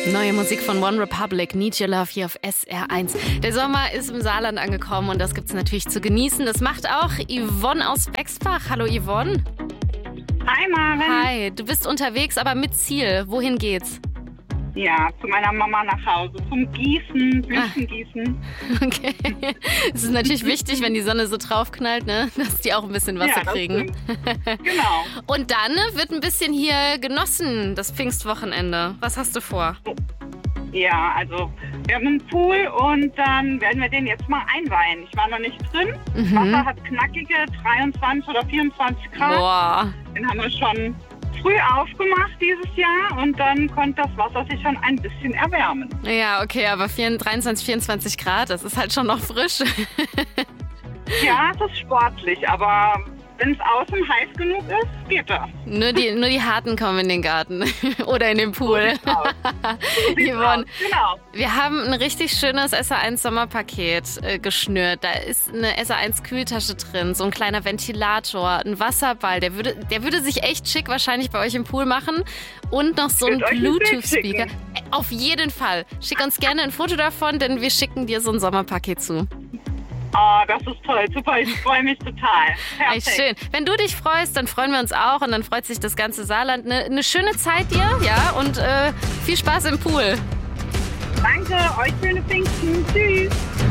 Neue Musik von One Republic, Need Your Love hier auf SR1. Der Sommer ist im Saarland angekommen und das gibt's natürlich zu genießen. Das macht auch Yvonne aus Bexbach. Hallo Yvonne. Hi Maren. Hi, du bist unterwegs, aber mit Ziel. Wohin geht's? Ja, zu meiner Mama nach Hause, zum Gießen, Blütengießen. Okay. Es ist natürlich wichtig, wenn die Sonne so draufknallt, ne, dass die auch ein bisschen Wasser kriegen. Genau. Und dann wird ein bisschen hier genossen, das Pfingstwochenende. Was hast du vor? Ja, also wir haben einen Pool und dann werden wir den jetzt mal einweihen. Ich war noch nicht drin. Das Wasser hat knackige 23 oder 24 Grad. Boah. Den haben wir schon früh aufgemacht dieses Jahr und dann konnte das Wasser sich schon ein bisschen erwärmen. Ja, okay, aber 23, 24 Grad, das ist halt schon noch frisch. Ja, es ist sportlich, aber wenn es außen heiß genug ist, geht das. Nur die Harten kommen in den Garten oder in den Pool. So Yvonne, genau. wir haben ein richtig schönes SR1 Sommerpaket geschnürt. Da ist eine SR1 Kühltasche drin, so ein kleiner Ventilator, ein Wasserball. Der würde sich echt schick wahrscheinlich bei euch im Pool machen. Und noch so ein Bluetooth-Speaker. Auf jeden Fall. Schick uns gerne ein Foto davon, denn wir schicken dir so ein Sommerpaket zu. Oh, das ist toll. Super, ich freue mich total. Perfekt. Echt schön. Wenn du dich freust, dann freuen wir uns auch und dann freut sich das ganze Saarland. Eine schöne Zeit dir, ja, und viel Spaß im Pool. Danke, euch schöne Pfingsten. Tschüss.